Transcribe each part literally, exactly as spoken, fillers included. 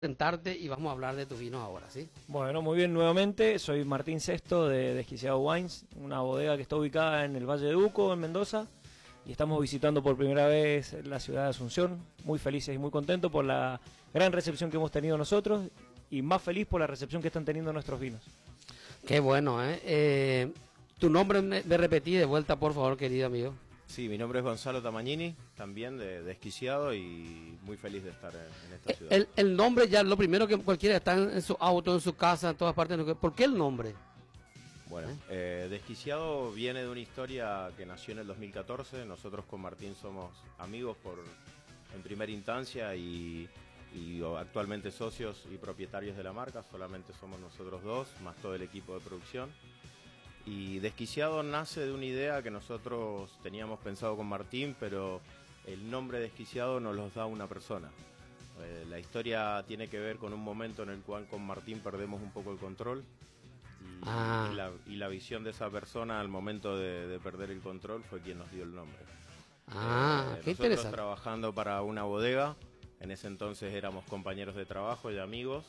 Presentarte y vamos a hablar de tu vino ahora, ¿sí? Bueno, muy bien, nuevamente, soy Martín Sesto de Desquiciado Wines, una bodega que está ubicada en el Valle de Uco, en Mendoza, y estamos visitando por primera vez la ciudad de Asunción, muy felices y muy contentos por la gran recepción que hemos tenido nosotros, y más feliz por la recepción que están teniendo nuestros vinos. Qué bueno, ¿eh? eh tu nombre me, me repetí de vuelta, por favor, querido amigo. Sí, mi nombre es Gonzalo Tamagnini, también de Desquiciado, y muy feliz de estar en, en esta ciudad. El, el nombre ya, lo primero que cualquiera está en, en su auto, en su casa, en todas partes. ¿Por qué el nombre? Bueno, eh, Desquiciado viene de una historia que nació en el dos mil catorce. Nosotros con Martín somos amigos por en primera instancia y, y actualmente socios y propietarios de la marca. Solamente somos nosotros dos, más todo el equipo de producción. Y Desquiciado nace de una idea que nosotros teníamos pensado con Martín, pero el nombre Desquiciado nos los da una persona. Eh, la historia tiene que ver con un momento en el cual con Martín perdemos un poco el control y, ah. y, la, y la visión de esa persona al momento de, de perder el control fue quien nos dio el nombre. Ah, eh, qué nosotros interesante. Trabajando para una bodega, en ese entonces éramos compañeros de trabajo y amigos.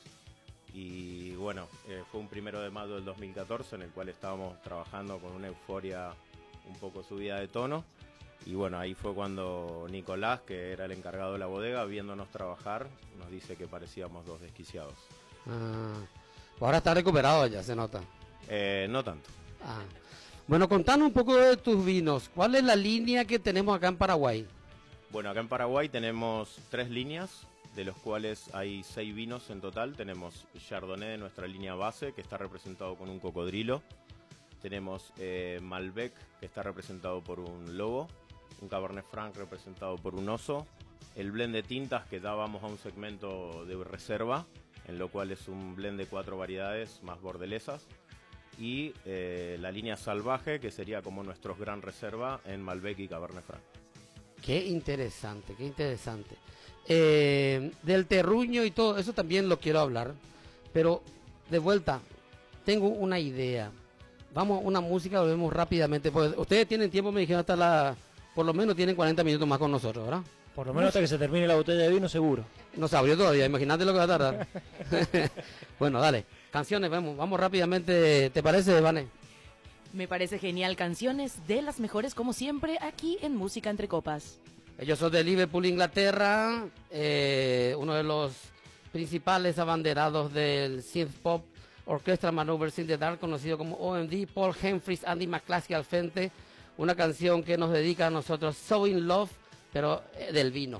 Y bueno, eh, fue un primero de mayo del dos mil catorce en el cual estábamos trabajando con una euforia un poco subida de tono. Y bueno, ahí fue cuando Nicolás, que era el encargado de la bodega, viéndonos trabajar, nos dice que parecíamos dos desquiciados. Ah, ahora está recuperado ya, se nota. Eh, no tanto. Ah. Bueno, contanos un poco de tus vinos. ¿Cuál es la línea que tenemos acá en Paraguay? Bueno, acá en Paraguay tenemos tres líneas, de los cuales hay seis vinos en total. Tenemos Chardonnay de nuestra línea base, que está representado con un cocodrilo. Tenemos eh, Malbec, que está representado por un lobo. Un Cabernet Franc representado por un oso. El blend de tintas, que ya vamos a un segmento de reserva, en lo cual es un blend de cuatro variedades más bordelesas. Y eh, la línea salvaje, que sería como nuestros gran reserva en Malbec y Cabernet Franc. Qué interesante, qué interesante. Eh, del terruño y todo eso también lo quiero hablar, pero de vuelta tengo una idea. Vamos a una música, volvemos rápidamente, porque ustedes tienen tiempo, me dijeron, hasta la, por lo menos tienen cuarenta minutos más con nosotros, ¿verdad? Por lo menos hasta que se termine la botella de vino, seguro. No se abrió todavía, imagínate lo que va a tardar. Bueno, dale, canciones, vamos, vamos rápidamente, ¿te parece, Vane? Me parece genial, canciones de las mejores como siempre aquí en Música Entre Copas. Ellos son de Liverpool, Inglaterra, eh, uno de los principales abanderados del synth pop, Orchestra Maneuvers in the Dark, conocido como O M D, Paul Humphries, Andy McCluskey al frente, una canción que nos dedica a nosotros, So in Love, pero eh, del vino.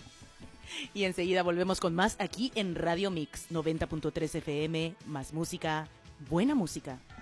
Y enseguida volvemos con más aquí en Radio Mix noventa punto tres F M, más música, buena música.